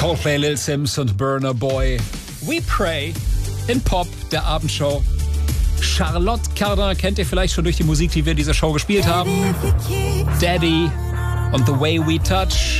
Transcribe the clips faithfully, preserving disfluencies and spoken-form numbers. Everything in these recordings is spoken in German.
Coldplay, Lil Sims und Burna Boy. We Pray in Pop, der Abendshow. Charlotte Cardin kennt ihr vielleicht schon durch die Musik, die wir in dieser Show gespielt haben. Daddy und The Way We Touch.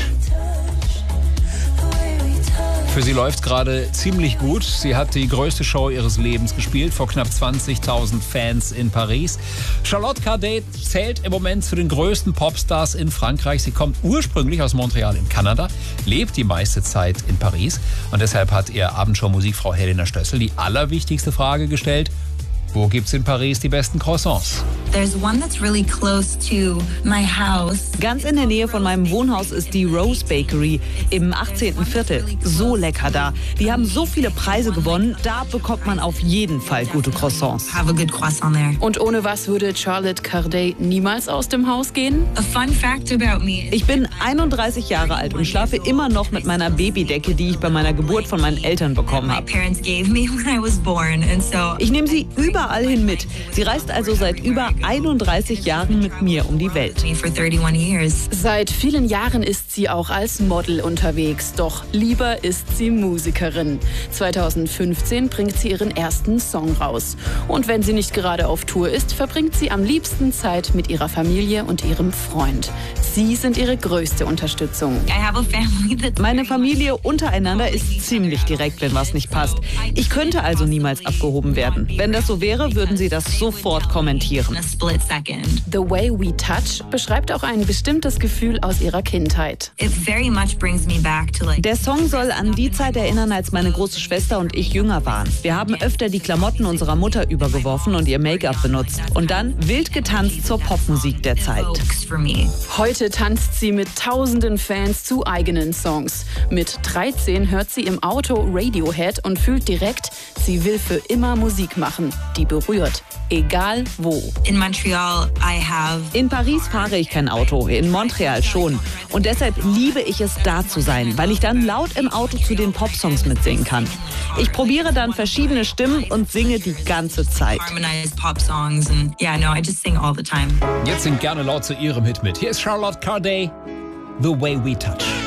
Für sie läuft gerade ziemlich gut. Sie hat die größte Show ihres Lebens gespielt, vor knapp zwanzigtausend Fans in Paris. Charlotte Cardin zählt im Moment zu den größten Popstars in Frankreich. Sie kommt ursprünglich aus Montreal in Kanada, lebt die meiste Zeit in Paris. Und deshalb hat ihr Abendshow-Musikfrau Helena Stössel die allerwichtigste Frage gestellt: Wo gibt's in Paris die besten Croissants? There's one that's really close to my house. Ganz in der Nähe von meinem Wohnhaus ist die Rose Bakery im achtzehnten Viertel. So lecker da. Die haben so viele Preise gewonnen. Da bekommt man auf jeden Fall gute Croissants. Have a good croissant there. Und ohne was würde Charlotte Cardin niemals aus dem Haus gehen? A fun fact about me. Ich bin einunddreißig Jahre alt und schlafe immer noch mit meiner Babydecke, die ich bei meiner Geburt von meinen Eltern bekommen My habe. parents gave me when I was born, and so Ich nehme sie überall hin mit. Sie reist also seit über einunddreißig Jahren mit mir um die Welt. me for thirty-one years. Seit vielen Jahren ist sie auch als Model unterwegs, doch lieber ist sie Musikerin. zweitausendfünfzehn bringt sie ihren ersten Song raus. Und wenn sie nicht gerade auf Tour ist, verbringt sie am liebsten Zeit mit ihrer Familie und ihrem Freund. Sie sind ihre größte Unterstützung. I have a family that's Meine Familie untereinander ist ziemlich direkt, wenn was nicht passt. Ich könnte also niemals abgehoben werden. Wenn das so wäre, würden sie das sofort kommentieren. in a split second. The Way We Touch beschreibt auch ein bestimmtes Gefühl aus ihrer Kindheit. It very much brings me back to like Der Song soll an die Zeit erinnern, als meine große Schwester und ich jünger waren. Wir haben öfter die Klamotten unserer Mutter übergeworfen und ihr Make-up benutzt. Und dann wild getanzt zur Popmusik der Zeit. folks for me. Heute tanzt sie mit tausenden Fans zu eigenen Songs. Mit dreizehn hört sie im Auto Radiohead und fühlt direkt, sie will für immer Musik machen, die berührt, egal wo. In Montreal, I have In Paris fahre ich kein Auto, in Montreal schon. Und deshalb liebe ich es, da zu sein, weil ich dann laut im Auto zu den Popsongs mitsingen kann. Ich probiere dann verschiedene Stimmen und singe die ganze Zeit. harmonized pop songs, and yeah, no, I just sing all the time. Jetzt singt gerne laut zu ihrem Hit mit. Hier ist Charlotte Cardin, The Way We Touch.